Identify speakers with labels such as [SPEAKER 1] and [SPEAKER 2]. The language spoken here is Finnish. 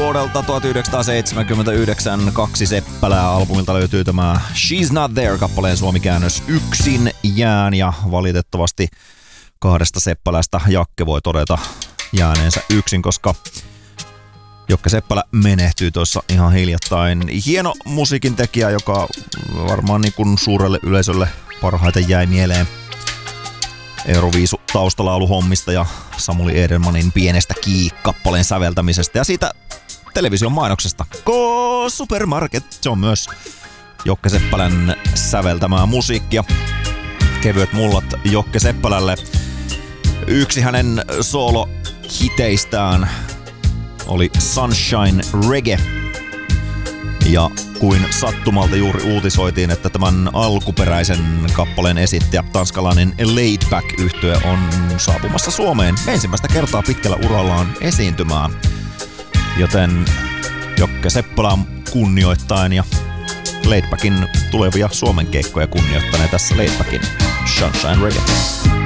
[SPEAKER 1] vuodelta 1979 kaksi Seppälää albumilta löytyy tämä She's Not There -kappaleen suomikäännös Yksin jään, ja valitettavasti kahdesta Seppälästä Jakke voi todeta jääneensä yksin, koska Jokke Seppälä menehtyi tuossa ihan hiljattain. Hieno musiikin tekijä, joka varmaan niin kuin suurelle yleisölle parhaiten jäi mieleen Euroviisu taustalauluhommista ja Samuli Edelmanin Pienestä Kiik-kappaleen säveltämisestä ja siitä television mainoksesta. Go Supermarket! Se on myös Jokke Seppälän säveltämää musiikkia. Kevyet mullat Jokke Seppälälle. Yksi hänen soolohiteistään oli Sunshine Reggae. Ja kuin sattumalta juuri uutisoitiin, että tämän alkuperäisen kappaleen esittäjä, tanskalainen Laidback-yhtye, on saapumassa Suomeen ensimmäistä kertaa pitkällä urallaan esiintymään. Joten Jokke Seppälä kunnioittaen ja Laidbackin tulevia Suomen keikkoja kunnioittaneen tässä Laidbackin Sunshine Reggae.